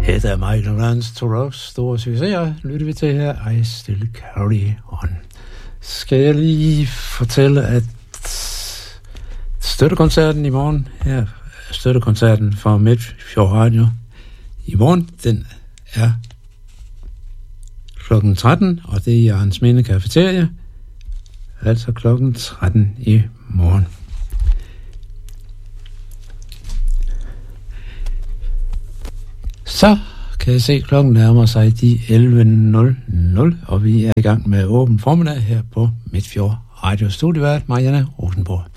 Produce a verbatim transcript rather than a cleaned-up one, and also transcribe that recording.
Et af Michael Lance Thoreaus store succeser lytter vi til her, I Still Carry On. Skal jeg lige fortælle, at støttekoncerten i morgen, her støttekoncerten fra Midtfjord Radio i morgen, den er klokken tretten, og det er i Arnsminde Cafeteria, altså klokken tretten i morgen. Så kan jeg se, at klokken nærmer sig de elleve nul nul, og vi er i gang med åben formiddag her på Midtfjord Radio. Studievært Marianne Rosenborg.